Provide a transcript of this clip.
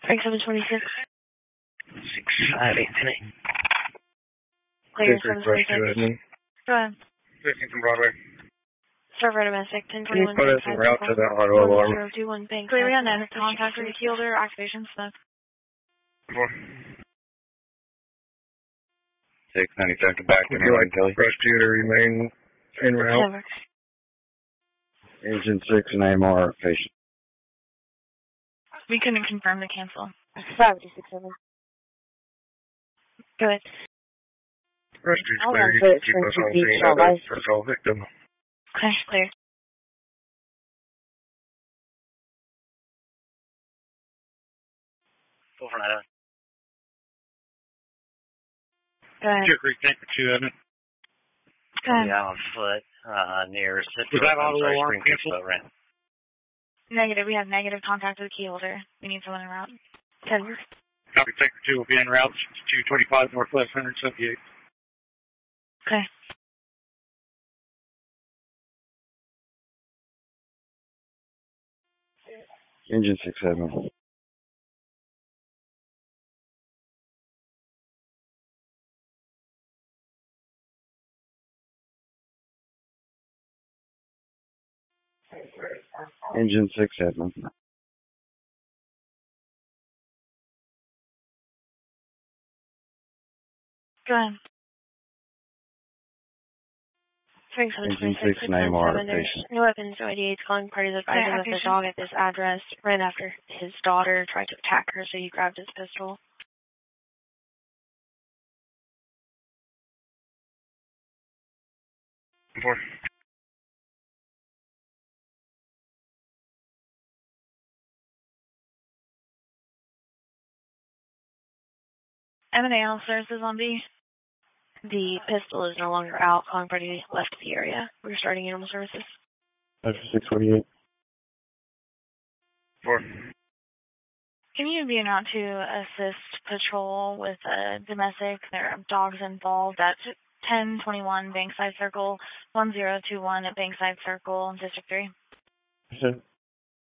Frank 726. 65810. Clear 726. Go ahead. 15 from Broadway. Server domestic, 1021. Can you put us en route to the auto alarm? 1021 bank. Clear, we got negative contact with the key holder, activation smoke. 697 back to Would you like Kelly. rescue to remain en route? Engine 6 and AMR patient. We couldn't confirm the cancel. 567. Go ahead. Rescue's clear. You can keep us on scene as a sole victim. Okay, clear. Go for that. Go ahead. Deer Creek, tank for 2, isn't it? Go ahead. Yeah, on foot, near Was that auto alarm cancel? Negative. We have negative contact with the key holder. We need someone en route. 10. Copy, tank for 2 will be en route to 225 Northwest 178. Okay. Engine 67. Engine 67. Go ahead. Engine 6 and AMR patient. No weapons, no IDH, calling parties advising that the dog at this address ran after his daughter, tried to attack her, so he grabbed his pistol. Four. M&A services on B. The pistol is no longer out. Calling party left the area. We're starting animal services. That's 628. 4. Can you be out to assist patrol with domestic? There are dogs involved at 1021 Bankside Circle, 1021 at Bankside Circle, District 3. Sure.